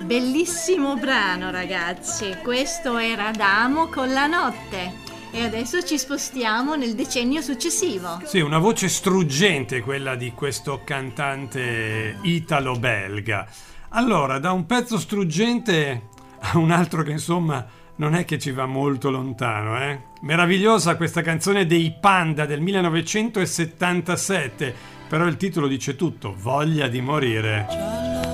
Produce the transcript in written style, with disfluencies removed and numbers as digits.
Bellissimo brano, ragazzi. Questo era Adamo con La notte. E adesso ci spostiamo nel decennio successivo. Sì, una voce struggente quella di questo cantante italo-belga. Allora, da un pezzo struggente a un altro che insomma non è che ci va molto lontano, eh? Meravigliosa questa canzone dei Panda del 1977, però il titolo dice tutto, Voglia di morire.